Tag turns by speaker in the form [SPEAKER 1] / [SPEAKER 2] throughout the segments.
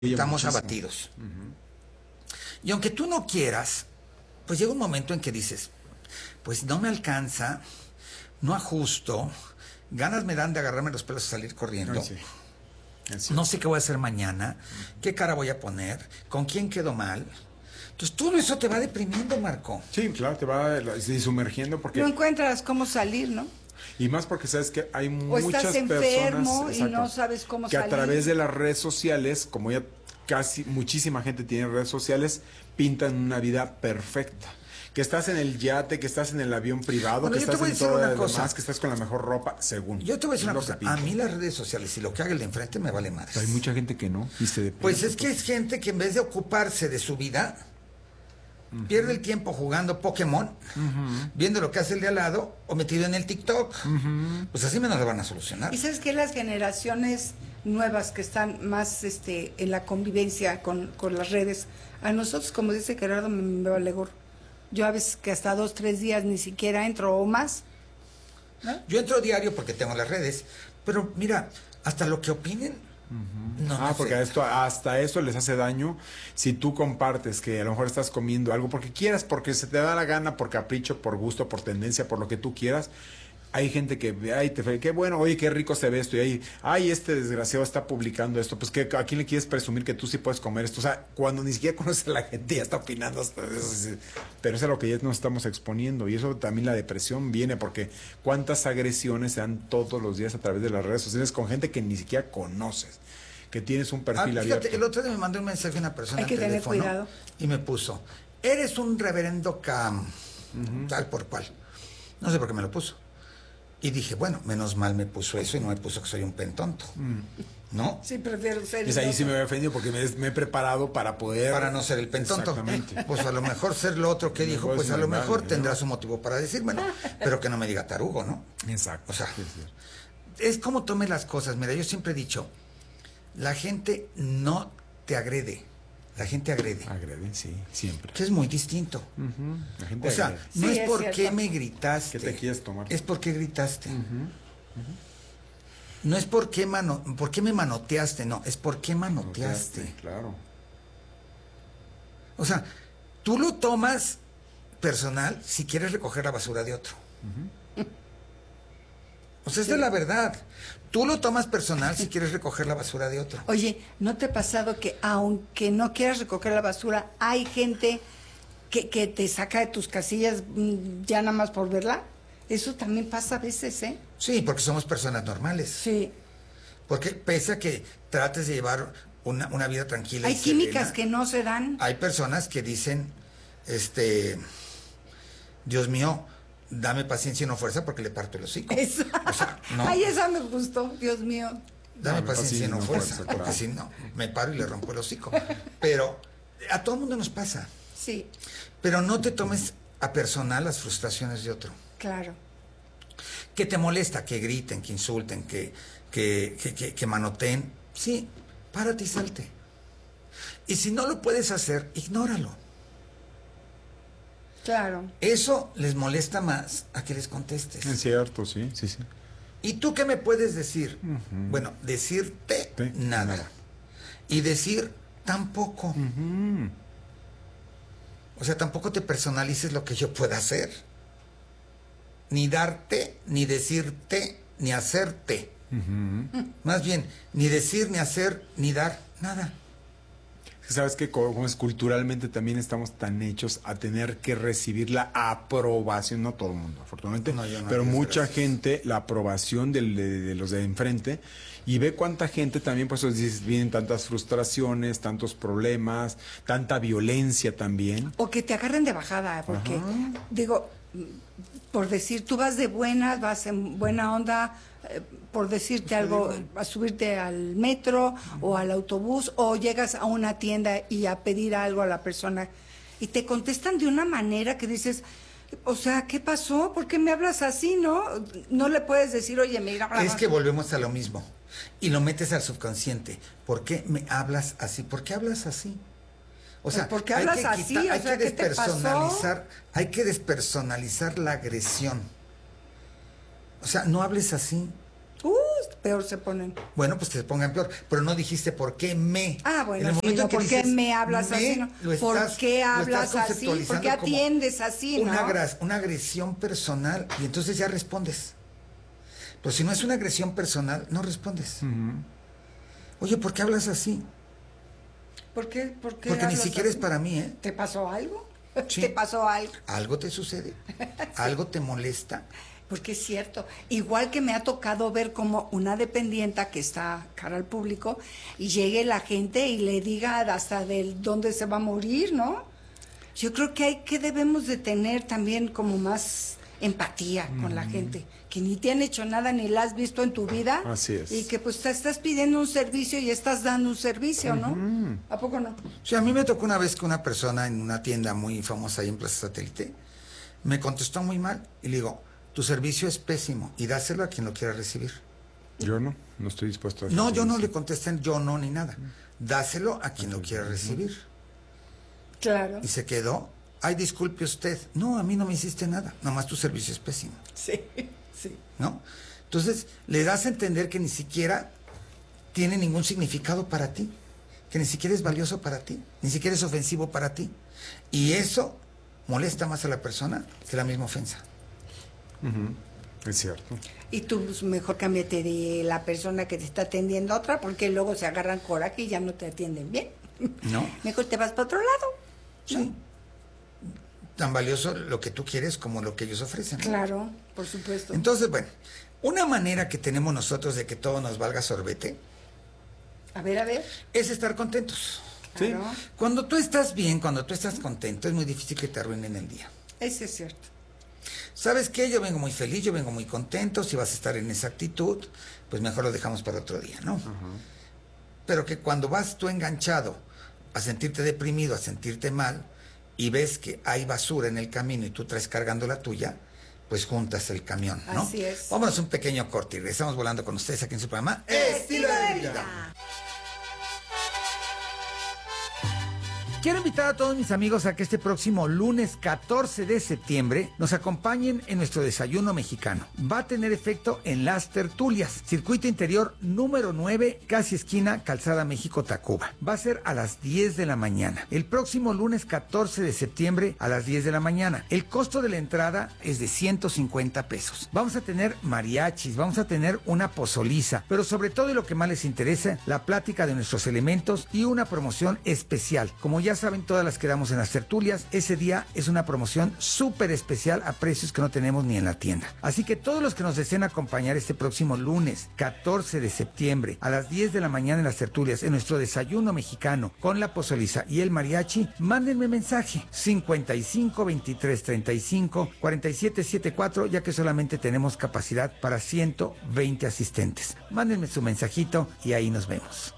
[SPEAKER 1] Estamos
[SPEAKER 2] muchísimo.
[SPEAKER 1] abatidos. Y aunque tú no quieras, pues llega un momento en que dices, pues no me alcanza, no ajusto, ganas me dan de agarrarme los pelos y salir corriendo.
[SPEAKER 2] Ay, sí.
[SPEAKER 1] No sé qué voy a hacer mañana, qué cara voy a poner, con quién quedo mal. Entonces todo eso te va deprimiendo, Marco.
[SPEAKER 2] Sí, claro, te va sumergiendo porque...
[SPEAKER 3] No encuentras cómo salir, ¿no?
[SPEAKER 2] Y más porque sabes que hay
[SPEAKER 3] O
[SPEAKER 2] muchas
[SPEAKER 3] estás enfermo
[SPEAKER 2] personas
[SPEAKER 3] y no sabes cómo
[SPEAKER 2] que
[SPEAKER 3] salir.
[SPEAKER 2] a través de las redes sociales, como ya casi muchísima gente tiene redes sociales, pintan una vida perfecta. Que estás en el yate, que estás en el avión privado,
[SPEAKER 1] Bueno,
[SPEAKER 2] que
[SPEAKER 1] yo te
[SPEAKER 2] estás
[SPEAKER 1] voy a
[SPEAKER 2] en
[SPEAKER 1] decir
[SPEAKER 2] todo
[SPEAKER 1] una
[SPEAKER 2] lo
[SPEAKER 1] cosa.
[SPEAKER 2] demás, que estás con la mejor ropa, según.
[SPEAKER 1] Yo te voy a decir
[SPEAKER 2] Es
[SPEAKER 1] una
[SPEAKER 2] lo que
[SPEAKER 1] cosa, a
[SPEAKER 2] pintan.
[SPEAKER 1] mí las redes sociales y lo que haga el de enfrente me vale más.
[SPEAKER 2] Hay mucha gente que no, y se deprime.
[SPEAKER 1] Pues es que es gente que en vez de ocuparse de su vida, pierde el tiempo jugando Pokémon, viendo lo que hace el de al lado o metido en el TikTok. Pues así menos lo van a solucionar.
[SPEAKER 3] Y sabes que las generaciones nuevas que están más en la convivencia con las redes, a nosotros, como dice Gerardo, me vale gorro. Yo a veces que hasta 2, 3 días ni siquiera entro o más, ¿no?
[SPEAKER 1] Yo entro diario porque tengo las redes, pero mira, hasta lo que opinen, no me
[SPEAKER 2] Porque
[SPEAKER 1] afecta.
[SPEAKER 2] hasta eso les hace daño si tú compartes que a lo mejor estás comiendo algo porque quieras, porque se te da la gana, por capricho, por gusto, por tendencia, por lo que tú quieras. Hay gente que, ay, qué bueno, oye, qué rico se ve esto, y ahí, ay, este desgraciado está publicando esto, pues que ¿a quién le quieres presumir que tú sí puedes comer esto? O sea, cuando ni siquiera conoces a la gente ya está opinando hasta eso, pero eso es a lo que ya nos estamos exponiendo, y eso también la depresión viene, porque cuántas agresiones se dan todos los días a través de las redes sociales con gente que ni siquiera conoces, que tienes un perfil
[SPEAKER 1] Fíjate,
[SPEAKER 2] abierto.
[SPEAKER 1] el otro día me mandó un mensaje una persona
[SPEAKER 3] Hay que
[SPEAKER 1] al
[SPEAKER 3] tener
[SPEAKER 1] teléfono
[SPEAKER 3] cuidado.
[SPEAKER 1] y me puso, eres un reverendo cam, tal por cual. No sé por qué me lo puso. Y dije, bueno, menos mal me puso eso y no me puso que soy un pentonto. ¿No?
[SPEAKER 3] Sí, prefiero ser...
[SPEAKER 2] Pues ahí sí me he ofendido porque me he preparado para poder...
[SPEAKER 1] Para no ser el pentonto.
[SPEAKER 2] Exactamente.
[SPEAKER 1] Pues a lo mejor ser lo otro que dijo,
[SPEAKER 2] Mejor
[SPEAKER 1] pues
[SPEAKER 2] es
[SPEAKER 1] a lo
[SPEAKER 2] normal,
[SPEAKER 1] mejor
[SPEAKER 2] ¿no?
[SPEAKER 1] tendrá su motivo para decírmelo, pero que no me diga tarugo, ¿no?
[SPEAKER 2] Exacto.
[SPEAKER 1] O sea,
[SPEAKER 2] Sí, sí.
[SPEAKER 1] es como tome las cosas. Mira, yo siempre he dicho, la gente no te agrede, la gente agrede,
[SPEAKER 2] Agreden, sí, siempre.
[SPEAKER 1] que es muy distinto.
[SPEAKER 2] La gente
[SPEAKER 1] O sea,
[SPEAKER 2] agrede.
[SPEAKER 1] no
[SPEAKER 3] Sí,
[SPEAKER 1] es
[SPEAKER 3] es
[SPEAKER 1] por
[SPEAKER 3] cierto.
[SPEAKER 1] qué me gritaste.
[SPEAKER 2] ¿Qué te quieres tomar?
[SPEAKER 1] Es porque gritaste. No es por qué me manoteaste, no, es por qué manoteaste.
[SPEAKER 2] Claro.
[SPEAKER 1] O sea, tú lo tomas personal si quieres recoger la basura de otro. O sea, esa es la verdad. Tú lo tomas personal si quieres recoger la basura de otro.
[SPEAKER 3] Oye, ¿no te ha pasado que aunque no quieras recoger la basura, hay gente que te saca de tus casillas ya nada más por verla? Eso también pasa a veces, ¿eh?
[SPEAKER 1] Sí, porque somos personas normales.
[SPEAKER 3] Sí.
[SPEAKER 1] Porque pese a que trates de llevar una vida tranquila
[SPEAKER 3] Hay
[SPEAKER 1] y
[SPEAKER 3] químicas
[SPEAKER 1] serena,
[SPEAKER 3] que no se dan.
[SPEAKER 1] hay personas que dicen, Dios mío, dame paciencia y no fuerza porque le parto el hocico.
[SPEAKER 3] Esa.
[SPEAKER 1] O sea, no.
[SPEAKER 3] Ay, esa me gustó, Dios mío.
[SPEAKER 1] Dame paciencia y no fuerza, porque
[SPEAKER 2] claro.
[SPEAKER 1] si no, me paro y le rompo el hocico. Pero a todo mundo nos pasa.
[SPEAKER 3] Sí,
[SPEAKER 1] Pero no te tomes a personal las frustraciones de otro.
[SPEAKER 3] claro.
[SPEAKER 1] Que te molesta, que griten, que insulten, que manoteen. Sí, párate y salte. Y si no lo puedes hacer, ignóralo.
[SPEAKER 3] Claro.
[SPEAKER 1] Eso les molesta más a que les contestes.
[SPEAKER 2] Es cierto, sí, sí, sí.
[SPEAKER 1] ¿Y tú qué me puedes decir? Bueno, decirte
[SPEAKER 2] Sí,
[SPEAKER 1] nada.
[SPEAKER 2] nada.
[SPEAKER 1] Y decir tampoco. O sea, tampoco te personalices lo que yo pueda hacer. Ni darte, ni decirte, ni hacerte. Más bien, ni decir, ni hacer, ni dar, nada.
[SPEAKER 2] Sabes que como es culturalmente también estamos tan hechos a tener que recibir la aprobación, no todo el mundo, afortunadamente,
[SPEAKER 1] No, yo no,
[SPEAKER 2] pero
[SPEAKER 1] Dios
[SPEAKER 2] mucha
[SPEAKER 1] gracias.
[SPEAKER 2] gente, la aprobación de los de enfrente, y ve cuánta gente también, pues dices, vienen tantas frustraciones, tantos problemas, tanta violencia también.
[SPEAKER 3] O que te agarren de bajada, porque, digo, por decir, tú vas de buenas, vas en buena onda, por decirte algo, a subirte al metro o al autobús, o llegas a una tienda y a pedir algo a la persona, y te contestan de una manera que dices, o sea, ¿qué pasó? ¿Por qué me hablas así, no? No le puedes decir, oye, mira...
[SPEAKER 1] Es que volvemos a lo mismo. Y lo metes al subconsciente. ¿Por qué me hablas así? ¿Por qué hablas así? O sea,
[SPEAKER 3] ¿por qué hablas así? O sea, ¿qué te pasó?
[SPEAKER 1] Hay que despersonalizar la agresión. O sea, no hables así.
[SPEAKER 3] peor se ponen.
[SPEAKER 1] Bueno, pues que se pongan peor, pero no dijiste por qué me.
[SPEAKER 3] Ah, bueno,
[SPEAKER 1] En el
[SPEAKER 3] sí,
[SPEAKER 1] momento
[SPEAKER 3] no,
[SPEAKER 1] que
[SPEAKER 3] ¿por qué
[SPEAKER 1] dices
[SPEAKER 3] me hablas
[SPEAKER 1] me,
[SPEAKER 3] así? No?
[SPEAKER 1] lo
[SPEAKER 3] ¿Por
[SPEAKER 1] estás-
[SPEAKER 3] qué
[SPEAKER 1] lo
[SPEAKER 3] hablas
[SPEAKER 1] estás
[SPEAKER 3] así? ¿Por
[SPEAKER 1] conceptualizando
[SPEAKER 3] qué
[SPEAKER 1] como
[SPEAKER 3] atiendes así, no?
[SPEAKER 1] una agresión personal, y entonces ya respondes. Pero si no es una agresión personal, no respondes. Oye, ¿por qué hablas así?
[SPEAKER 3] ¿Por qué
[SPEAKER 1] Porque ni
[SPEAKER 3] hablas
[SPEAKER 1] siquiera
[SPEAKER 3] así?
[SPEAKER 1] es para mí, ¿eh?
[SPEAKER 3] ¿Te pasó algo?
[SPEAKER 1] Sí.
[SPEAKER 3] ¿Te pasó algo?
[SPEAKER 1] Algo te sucede, algo te molesta.
[SPEAKER 3] Porque es cierto, igual que me ha tocado ver como una dependienta que está cara al público y llegue la gente y le diga hasta de dónde se va a morir, ¿no? Yo creo que debemos de tener también como más empatía con la gente, que ni te han hecho nada ni la has visto en tu vida.
[SPEAKER 2] Así es.
[SPEAKER 3] Y que pues te estás pidiendo un servicio y estás dando un servicio, ¿no? ¿A poco no?
[SPEAKER 1] Sí, a mí me tocó una vez que una persona en una tienda muy famosa ahí en Plaza Satélite me contestó muy mal y le digo, tu servicio es pésimo y dáselo a quien lo quiera recibir.
[SPEAKER 2] Yo no estoy dispuesto a
[SPEAKER 1] No,
[SPEAKER 2] recibir
[SPEAKER 1] yo no
[SPEAKER 2] eso.
[SPEAKER 1] le contesté yo no ni nada. Dáselo a quien lo quiera recibir.
[SPEAKER 3] Claro.
[SPEAKER 1] Y se quedó, ay, disculpe usted. No, a mí no me hiciste nada, nomás tu servicio es pésimo,
[SPEAKER 3] Sí, sí.
[SPEAKER 1] ¿no? Entonces, le das a entender que ni siquiera tiene ningún significado para ti, que ni siquiera es valioso para ti, ni siquiera es ofensivo para ti. Y eso molesta más a la persona que la misma ofensa.
[SPEAKER 2] Es cierto.
[SPEAKER 3] Y tú pues, mejor cámbiate de la persona que te está atendiendo a otra, porque luego se agarran coraje y ya no te atienden bien.
[SPEAKER 1] ¿No?
[SPEAKER 3] Mejor te vas para otro lado.
[SPEAKER 1] Sí. Tan valioso lo que tú quieres como lo que ellos ofrecen, ¿no?
[SPEAKER 3] Claro, por supuesto.
[SPEAKER 1] Entonces, bueno, una manera que tenemos nosotros de que todo nos valga sorbete
[SPEAKER 3] A ver.
[SPEAKER 1] es estar contentos.
[SPEAKER 2] Sí.
[SPEAKER 3] Claro.
[SPEAKER 1] Cuando tú estás bien, cuando tú estás contento, es muy difícil que te arruinen el día.
[SPEAKER 3] Eso es cierto.
[SPEAKER 1] ¿Sabes qué? Yo vengo muy feliz, yo vengo muy contento. Si vas a estar en esa actitud, pues mejor lo dejamos para otro día, ¿no? Pero que cuando vas tú enganchado a sentirte deprimido, a sentirte mal, y ves que hay basura en el camino y tú traes cargando la tuya, pues juntas el camión, ¿no?
[SPEAKER 3] Así es.
[SPEAKER 1] Vámonos a un pequeño corte y regresamos volando con ustedes aquí en su programa
[SPEAKER 3] Estilo de vida.
[SPEAKER 1] Quiero invitar a todos mis amigos a que este próximo lunes 14 de septiembre nos acompañen en nuestro desayuno mexicano. Va a tener efecto en Las Tertulias, circuito interior número 9, casi esquina Calzada México-Tacuba. Va a ser a las 10 de la mañana. El próximo lunes 14 de septiembre a las 10 de la mañana. El costo de la entrada es de 150 pesos. Vamos a tener mariachis, vamos a tener una pozoliza, pero sobre todo y lo que más les interesa, la plática de nuestros elementos y una promoción especial. Como ya saben, todas las que damos en Las Tertulias, ese día es una promoción súper especial a precios que no tenemos ni en la tienda. Así que todos los que nos deseen acompañar este próximo lunes 14 de septiembre a las 10 de la mañana en Las Tertulias, en nuestro desayuno mexicano con la pozoliza y el mariachi, mándenme mensaje 55 23 35 47 74, ya que solamente tenemos capacidad para 120 asistentes. Mándenme su mensajito y ahí nos vemos.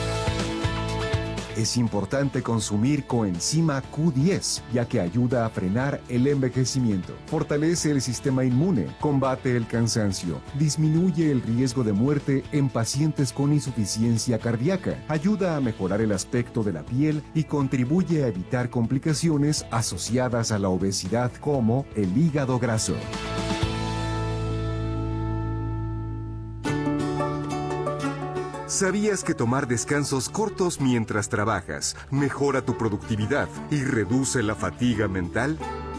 [SPEAKER 4] Es importante consumir coenzima Q10, ya que ayuda a frenar el envejecimiento, fortalece el sistema inmune, combate el cansancio, disminuye el riesgo de muerte en pacientes con insuficiencia cardíaca, ayuda a mejorar el aspecto de la piel y contribuye a evitar complicaciones asociadas a la obesidad como el hígado graso. ¿Sabías que tomar descansos cortos mientras trabajas mejora tu productividad y reduce la fatiga mental?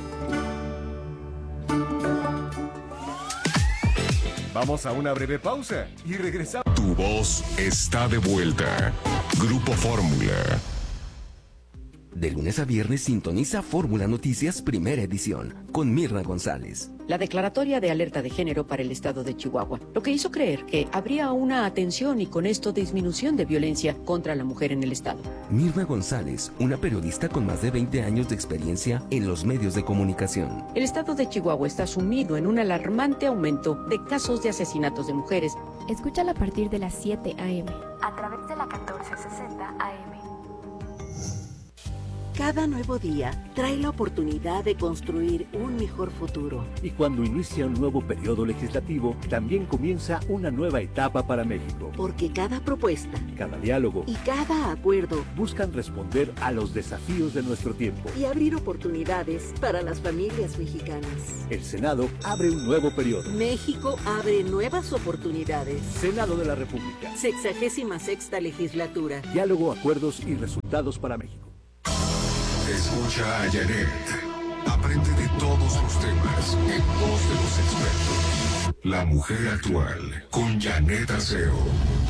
[SPEAKER 4] Vamos a una breve pausa y regresamos.
[SPEAKER 5] Tu voz está de vuelta. Grupo Fórmula.
[SPEAKER 6] De lunes a viernes sintoniza Fórmula Noticias Primera Edición con Mirna González.
[SPEAKER 7] La declaratoria de alerta de género para el estado de Chihuahua, lo que hizo creer que habría una atención y con esto disminución de violencia contra la mujer en el estado.
[SPEAKER 6] Mirna González, una periodista con más de 20 años de experiencia en los medios de comunicación.
[SPEAKER 7] El estado de Chihuahua está sumido en un alarmante aumento de casos de asesinatos de mujeres.
[SPEAKER 8] Escúchala a partir de las 7 a.m. a través de la 1460 AM.
[SPEAKER 9] Cada nuevo día trae la oportunidad de construir un mejor futuro.
[SPEAKER 10] Y cuando inicia un nuevo periodo legislativo, también comienza una nueva etapa para México.
[SPEAKER 9] Porque cada propuesta,
[SPEAKER 10] cada diálogo
[SPEAKER 9] y cada acuerdo
[SPEAKER 10] buscan responder a los desafíos de nuestro tiempo
[SPEAKER 9] y abrir oportunidades para las familias mexicanas.
[SPEAKER 10] El Senado abre un nuevo periodo.
[SPEAKER 9] México abre nuevas oportunidades.
[SPEAKER 10] Senado de la República.
[SPEAKER 9] 66ª legislatura.
[SPEAKER 10] Diálogo, acuerdos y resultados para México.
[SPEAKER 5] Escucha a Janet. Aprende de todos los temas en voz de los expertos. La mujer actual con Janet Arceo.